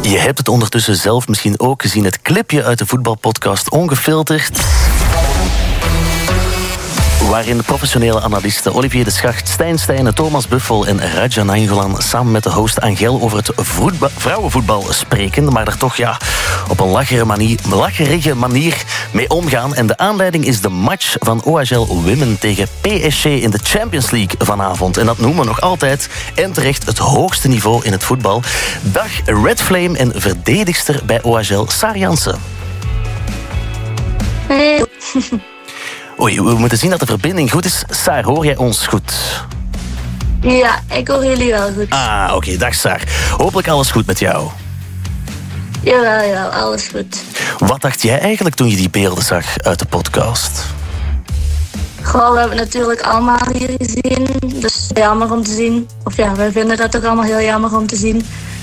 Je hebt het ondertussen zelf misschien ook gezien. Het clipje uit de voetbalpodcast Ongefilterd, waarin professionele analisten Olivier de Schacht, Stijn Stijnen, Thomas Buffel en Raja Nainggolan samen met de host Angel over het vrouwenvoetbal spreken, maar er toch op een lacherige manier mee omgaan. En de aanleiding is de match van OHL Women tegen PSG in de Champions League vanavond. En dat noemen we nog altijd en terecht het hoogste niveau in het voetbal. Dag Red Flame en verdedigster bij OHL, Saar Jansen. Hey. Oei, we moeten zien dat de verbinding goed is. Saar, hoor jij ons goed? Ja, ik hoor jullie wel goed. Oké, dag Saar. Hopelijk alles goed met jou. Jawel, alles goed. Wat dacht jij eigenlijk toen je die beelden zag uit de podcast? Goh, we hebben het natuurlijk allemaal hier gezien. Dus jammer om te zien. Of wij vinden dat ook allemaal heel jammer om te zien.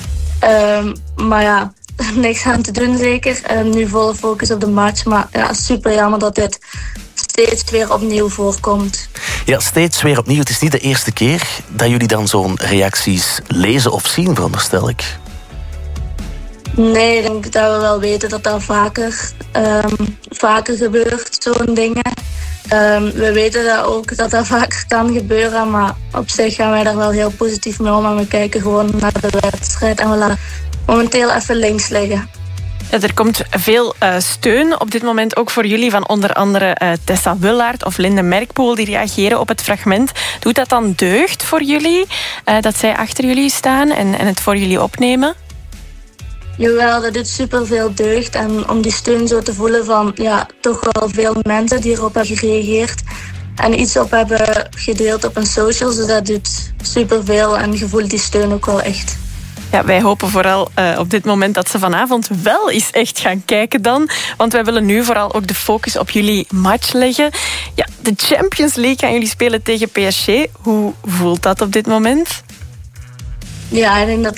Maar niks aan te doen zeker. Nu volle focus op de match. Maar super jammer dat dit steeds weer opnieuw voorkomt. Ja, steeds weer opnieuw. Het is niet de eerste keer dat jullie dan zo'n reacties lezen of zien, veronderstel ik. Nee, ik denk dat we wel weten dat dat vaker gebeurt, zo'n dingen. We weten dat ook dat dat vaker kan gebeuren, maar op zich gaan wij daar wel heel positief mee om. En we kijken gewoon naar de wedstrijd en we laten momenteel even links liggen. Er komt veel steun op dit moment ook voor jullie van onder andere Tessa Willaert of Linde Merkpoel die reageren op het fragment. Doet dat dan deugd voor jullie, dat zij achter jullie staan en het voor jullie opnemen? Jawel, dat doet superveel deugd. En om die steun zo te voelen van toch wel veel mensen die erop hebben gereageerd en iets op hebben gedeeld op hun socials. Dus dat doet superveel en je voelt die steun ook wel echt. Ja, wij hopen vooral op dit moment dat ze vanavond wel eens echt gaan kijken dan. Want wij willen nu vooral ook de focus op jullie match leggen. Ja, de Champions League gaan jullie spelen tegen PSG. Hoe voelt dat op dit moment? Ja, ik denk dat